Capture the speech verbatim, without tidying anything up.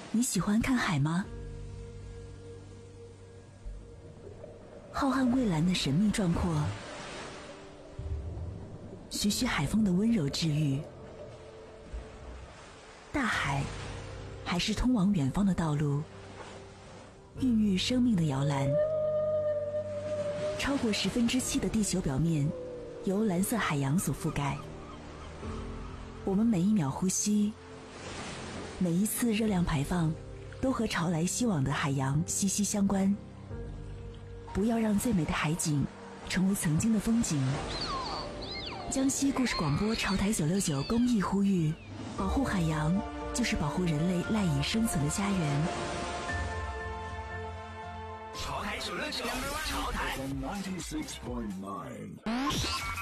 你喜欢看海吗？浩瀚蔚蓝的神秘壮阔，徐徐海风的温柔治愈。大海还是通往远方的道路，孕育生命的摇篮。超过十分之七的地球表面由蓝色海洋所覆盖。我们每一秒呼吸，每一次热量排放，都和潮来袭往的海洋息息相关。不要让最美的海景成为曾经的风景。江西故事广播潮台九六九公益呼吁：保护海洋，就是保护人类赖以生存的家园。 潮台九六九，潮台。